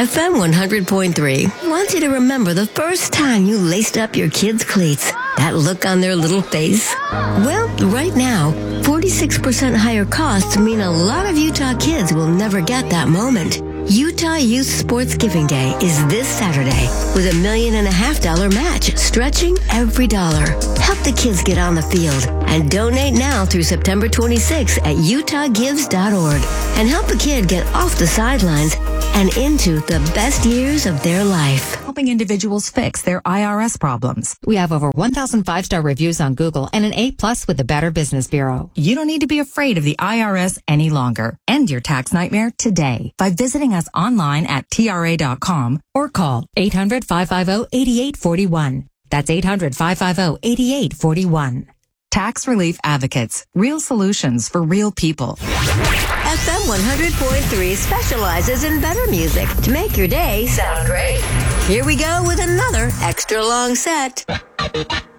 FM 100.3 wants you to remember the first time you laced up your kids' cleats. That look on their little face. Well, right now, 46% higher costs mean a lot of Utah kids will never get that moment. Utah Youth Sports Giving Day is this Saturday with $1.5 million match, stretching every dollar. Help the kids get on the field and donate now through September 26th at utahgives.org and help a kid get off the sidelines and into the best years of their life. Helping individuals fix their IRS problems. We have over 1,000 5-star reviews on Google and an A+ with the Better Business Bureau. You don't need to be afraid of the IRS any longer. End your tax nightmare today by visiting us online at TRA.com or call 800-550-8841. That's 800-550-8841. Tax Relief Advocates. Real solutions for real people. FM 100.3 specializes in better music to make your day sound great. Here we go with another extra long set.